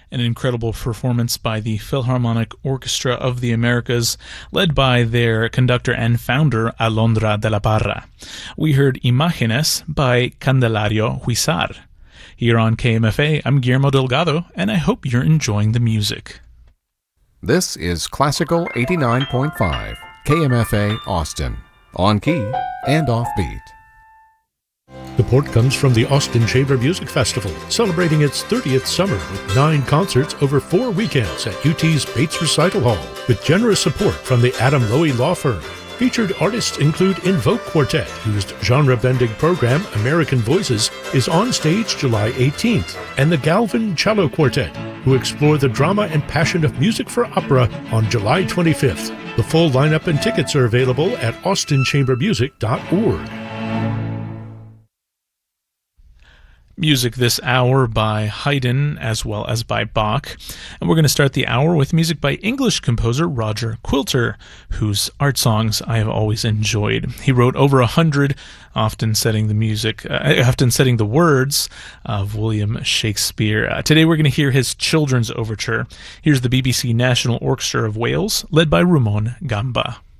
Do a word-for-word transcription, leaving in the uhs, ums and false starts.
An incredible performance by the Philharmonic Orchestra of the Americas, led by their conductor and founder, Alondra de la Parra. We heard Imágenes by Candelario Huizar. Here on K M F A, I'm Guillermo Delgado, and I hope you're enjoying the music. This is Classical eighty-nine point five, K M F A Austin, on key and offbeat. Support comes from the Austin Chamber Music Festival, celebrating its thirtieth summer with nine concerts over four weekends at U T's Bates Recital Hall, with generous support from the Adam Loewy Law Firm. Featured artists include Invoke Quartet, whose genre-bending program, American Voices, is on stage July eighteenth, and the Galvin Cello Quartet, who explore the drama and passion of music for opera on July twenty-fifth. The full lineup and tickets are available at austin chamber music dot org. Music this hour by Haydn as well as by Bach. And we're going to start the hour with music by English composer Roger Quilter, whose art songs I have always enjoyed. He wrote over a hundred, often setting the music, uh, often setting the words of William Shakespeare. Uh, today we're going to hear his children's overture. Here's the B B C National Orchestra of Wales, led by Ramon Gamba.